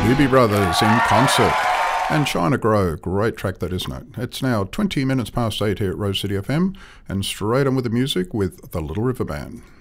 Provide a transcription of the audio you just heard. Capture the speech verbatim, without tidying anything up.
Doobie Brothers in concert. And China Grow, great track that, isn't it? It's now twenty minutes past eight here at Rose City F M, and straight on with the music with the Little River Band.